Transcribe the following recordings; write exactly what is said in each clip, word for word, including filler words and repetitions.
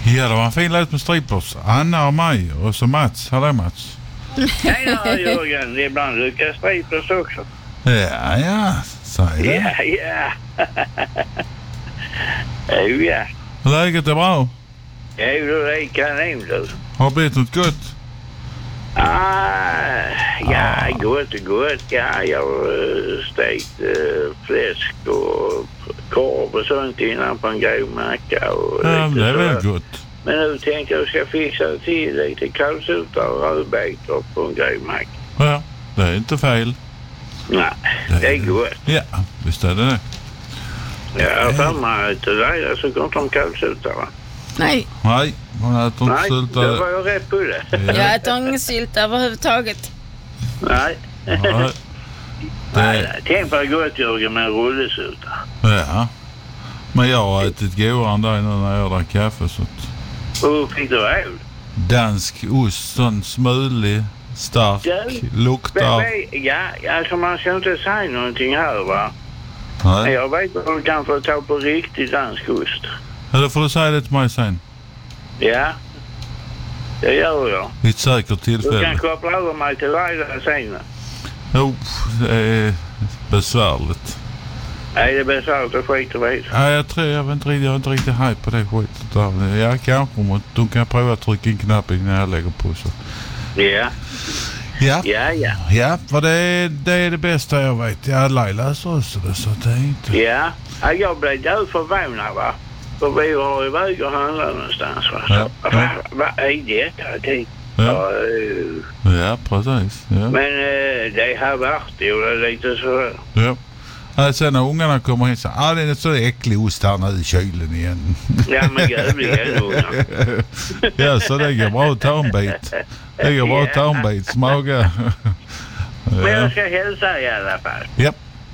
Ja, det var en fin låt med Strippers. Anna och mig och så Mats. Hallå Mats. Nej då Jörgen, ibland lyckas Strippers också. Ja, ja, säg det. Ja, ja. Jo, ja. Läget är bra. Jo, det är kanon du. Har blivit något gott? Ah, ja, ah. gott och gott. Ja, jag har stekt uh, fläsk och korv och sånt innan på en grovmacka. Ja, det är väl gott. Men nu tänkte jag ska fixa till lite kallsylta och rödbetor på en grovmacka. Ja, det är inte fel. Nej, det, det är gott. Ja, visst är det det. Ja, för mig till dig så går inte om kallsylta, va? Nej. Nej, man äter inte sylta. Nej, då var jag rätt på det. Ja. Jag äter ingen sylta överhuvudtaget. Nej. Nej. Det... Nej, tänk på gott Jörgen med rullesylta. Ja. Men jag har ätit godare än dig nu när jag drack kaffe. Så att... Och fick du väl? Dansk ost, sån smulig, stark, Den... luktar. Ja, alltså man ska inte säga någonting här, va? Nej. Jag vet att du kan få ta på riktig dansk ost. Eller får du säga det till mig sen? Ja, det gör jag. I ett säkert tillfälle. Du kan koppla över mig till dig där sen. Jo, det är besvärligt. Nej, det är besvärligt att skita vid. Ja, jag tror jag vet inte riktigt, jag är inte riktigt haj på det skitet där. Jag kanske, men du kan pröva att trycka in knappen när jag lägger på så. Ja. Ja. Ja, ja. Ja, för det är det, är det bästa jag vet. Jag läser också det, så det är inte... Ja, ja jag blev död förvånad, va? För vi har iväg och handlat någonstans, va? Så, Ja, ja. Vad är detta? Det, Ja. ja, uh, ja, precis. Ja. men uh, det har varit ju det lite så. Ja. Ja, sen när ungarna kommer hit så ah, det är så äcklig ost här nu i kylen igen. Ja, men gud, ungar. Ja, så det går bra att ta en bit. Det går bra att ta en bit. Smaga. Ja. Men jag ska hälsa i alla fall. Ja.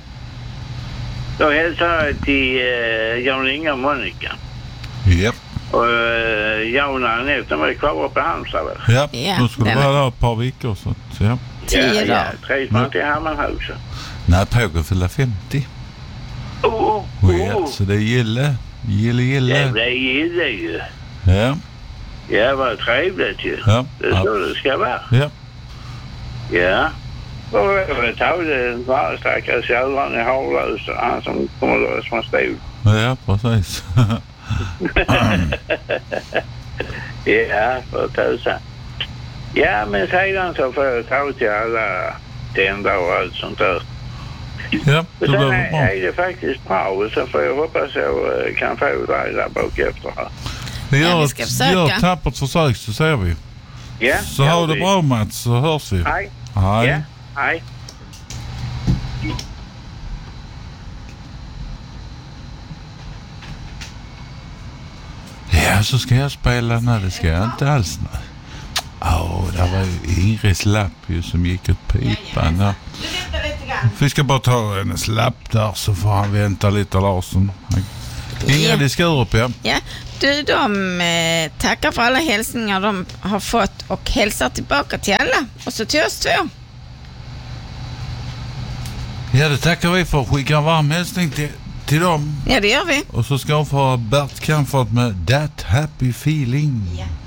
Då hälsar jag till uh, Jan Inga och Monica. Ja. Och uh, Jan och Anette, de är kvar på Halmstad, väl? Ja, Ja, då skulle det vara där ett par veckor. Så att, ja. Tio ja, dagar. ja, trivs man till Hammarhuset. Nej, pågår fylla femtio. Oh, oh, Ja, oh. så det är gille. Gille, gille. Ja, det gillar ju. Ja. Ja, vad trevligt ju. Ja. Det är så det ska vara. Ja. Ja. Och jag tar det bara stackars jävlar i Harlös. Han som kommer lös från stol. Ja, precis. Ja, för tusan. Ja, men sedan så får jag ta till alla tänder och allt sånt där. Ja, Och det sen blir är, bra. är det faktiskt bra. Och så får jag hoppas jag kan få dig där bak efter här. Vi Ja, gör, vi ska ett, försöka. gör ett tappert försök så ser vi. Ja, Så ja, ha det vi- bra Mats, så hörs vi. Hej. Hej. Ja, hej. Ja, så ska jag spela. Nej, det ska jag inte alls. Åh, oh, det var ju Ingrids lapp ju som gick ut pipan. Ja. Vi ska bara ta hennes lapp där så får han vänta lite, Larsson. Ingrid i Skurup, ja. Ja, du, de eh, tackar för alla hälsningar de har fått och hälsar tillbaka till alla. Och så till oss två. Ja, det tackar vi för. Skicka en varm hälsning till, till dem. Ja, det gör vi. Och så ska hon få Bert Kamfort med That Happy Feeling. Ja.